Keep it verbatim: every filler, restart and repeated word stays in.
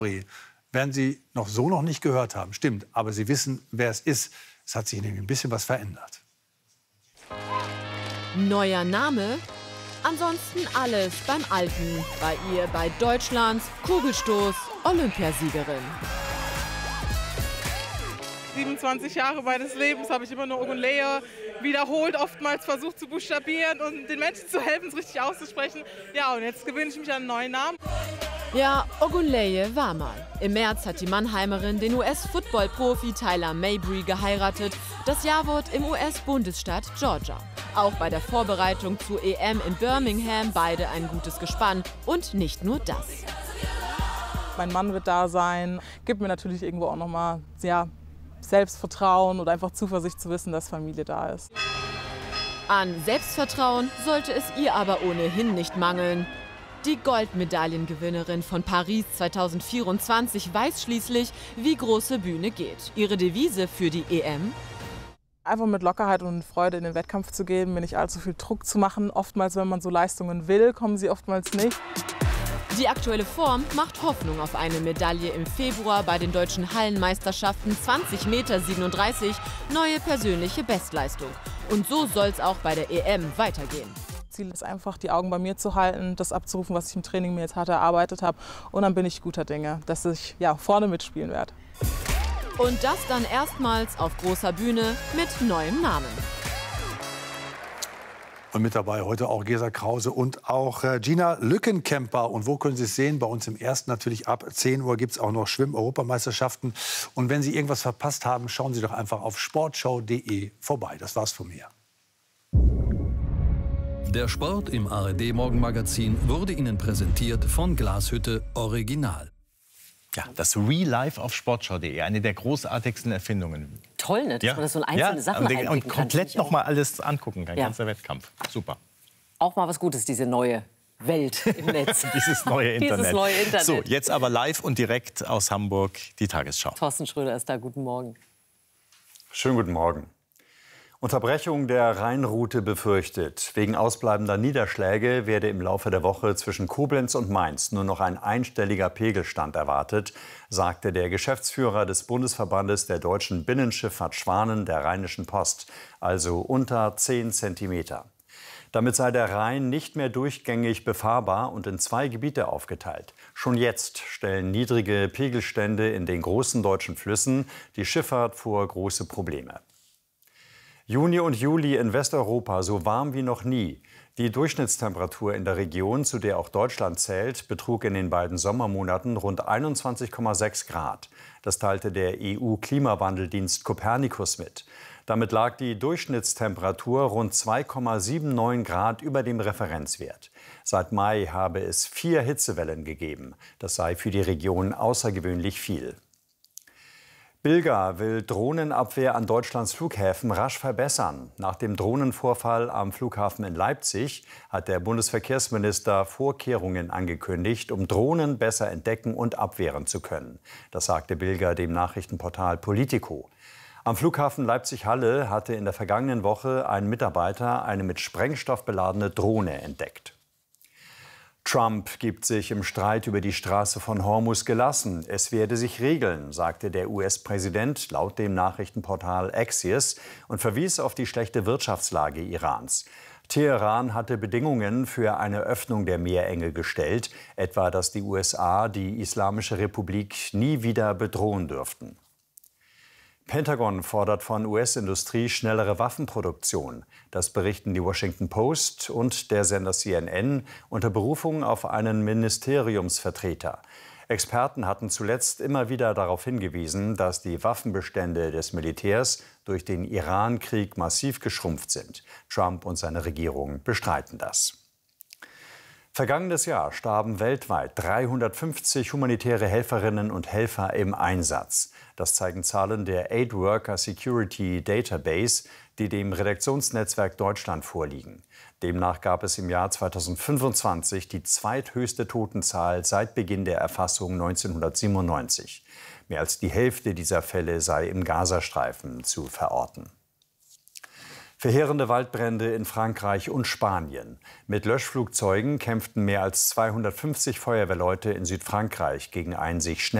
Werden Sie noch so noch nicht gehört haben, stimmt. Aber Sie wissen, wer es ist. Es hat sich nämlich ein bisschen was verändert. Neuer Name? Ansonsten alles beim Alten. Bei ihr bei Deutschlands Kugelstoß Olympiasiegerin. siebenundzwanzig Jahre meines Lebens habe ich immer nur Ogunleye wiederholt, oftmals versucht zu buchstabieren und den Menschen zu helfen, es richtig auszusprechen. Ja, und jetzt gewöhne ich mich an einen neuen Namen. Ja, Ogunleye war mal. Im März hat die Mannheimerin den U S-Football-Profi Tyler Mabry geheiratet. Das Jahr wird im U S-Bundesstaat Georgia. Auch bei der Vorbereitung zur E M in Birmingham beide ein gutes Gespann. Und nicht nur das. Mein Mann wird da sein, gibt mir natürlich irgendwo auch nochmal ja, Selbstvertrauen oder einfach Zuversicht zu wissen, dass Familie da ist. An Selbstvertrauen sollte es ihr aber ohnehin nicht mangeln. Die Goldmedaillengewinnerin von Paris zweitausendvierundzwanzig weiß schließlich, wie große Bühne geht. Ihre Devise für die E M? Einfach mit Lockerheit und Freude in den Wettkampf zu gehen, mir nicht allzu viel Druck zu machen. Oftmals, wenn man so Leistungen will, kommen sie oftmals nicht. Die aktuelle Form macht Hoffnung auf eine Medaille im Februar bei den deutschen Hallenmeisterschaften zwanzig Meter siebenunddreißig, neue persönliche Bestleistung. Und so soll es auch bei der E M weitergehen. Ziel ist einfach, die Augen bei mir zu halten, das abzurufen, was ich im Training mir jetzt hart erarbeitet habe. Und dann bin ich guter Dinge, dass ich ja, vorne mitspielen werde. Und das dann erstmals auf großer Bühne mit neuem Namen. Und mit dabei heute auch Gesa Krause und auch äh, Gina Lückenkämper. Und wo können Sie es sehen? Bei uns im Ersten natürlich ab zehn Uhr gibt es auch noch Schwimm-Europameisterschaften. Und wenn Sie irgendwas verpasst haben, schauen Sie doch einfach auf sportschau punkt de vorbei. Das war's von mir. Der Sport im A R D-Morgenmagazin wurde Ihnen präsentiert von Glashütte Original. Ja, das Real Life auf sportschau punkt de, eine der großartigsten Erfindungen. Toll, ne? Dass ja. man das so in einzelne ja, Sachen und, und komplett noch mal alles angucken kann, ja. ganzer Wettkampf. Super. Auch mal was Gutes, diese neue Welt im Netz. Dieses neue Internet. Dieses neue Internet. So, jetzt aber live und direkt aus Hamburg die Tagesschau. Thorsten Schröder ist da. Guten Morgen. Schönen guten Morgen. Unterbrechung der Rheinroute befürchtet. Wegen ausbleibender Niederschläge werde im Laufe der Woche zwischen Koblenz und Mainz nur noch ein einstelliger Pegelstand erwartet, sagte der Geschäftsführer des Bundesverbandes der deutschen Binnenschifffahrt Schwanen der Rheinischen Post, also unter zehn Zentimeter. Damit sei der Rhein nicht mehr durchgängig befahrbar und in zwei Gebiete aufgeteilt. Schon jetzt stellen niedrige Pegelstände in den großen deutschen Flüssen die Schifffahrt vor große Probleme. Juni und Juli in Westeuropa so warm wie noch nie. Die Durchschnittstemperatur in der Region, zu der auch Deutschland zählt, betrug in den beiden Sommermonaten rund einundzwanzig Komma sechs Grad. Das teilte der E U-Klimawandeldienst Copernicus mit. Damit lag die Durchschnittstemperatur rund zwei Komma neunundsiebzig Grad über dem Referenzwert. Seit Mai habe es vier Hitzewellen gegeben. Das sei für die Region außergewöhnlich viel. Bilga will Drohnenabwehr an Deutschlands Flughäfen rasch verbessern. Nach dem Drohnenvorfall am Flughafen in Leipzig hat der Bundesverkehrsminister Vorkehrungen angekündigt, um Drohnen besser entdecken und abwehren zu können. Das sagte Bilga dem Nachrichtenportal Politico. Am Flughafen Leipzig-Halle hatte in der vergangenen Woche ein Mitarbeiter eine mit Sprengstoff beladene Drohne entdeckt. Trump gibt sich im Streit über die Straße von Hormuz gelassen. Es werde sich regeln, sagte der U S-Präsident laut dem Nachrichtenportal Axios und verwies auf die schlechte Wirtschaftslage Irans. Teheran hatte Bedingungen für eine Öffnung der Meerenge gestellt, etwa dass die U S A die Islamische Republik nie wieder bedrohen dürften. Pentagon fordert von U S-Industrie schnellere Waffenproduktion. Das berichten die Washington Post und der Sender C N N unter Berufung auf einen Ministeriumsvertreter. Experten hatten zuletzt immer wieder darauf hingewiesen, dass die Waffenbestände des Militärs durch den Iran-Krieg massiv geschrumpft sind. Trump und seine Regierung bestreiten das. Vergangenes Jahr starben weltweit dreihundertfünfzig humanitäre Helferinnen und Helfer im Einsatz. Das zeigen Zahlen der Aid Worker Security Database, die dem Redaktionsnetzwerk Deutschland vorliegen. Demnach gab es im Jahr zweitausendfünfundzwanzig die zweithöchste Totenzahl seit Beginn der Erfassung neunzehnhundertsiebenundneunzig. Mehr als die Hälfte dieser Fälle sei im Gazastreifen zu verorten. Verheerende Waldbrände in Frankreich und Spanien. Mit Löschflugzeugen kämpften mehr als zweihundertfünfzig Feuerwehrleute in Südfrankreich gegen ein sich schnell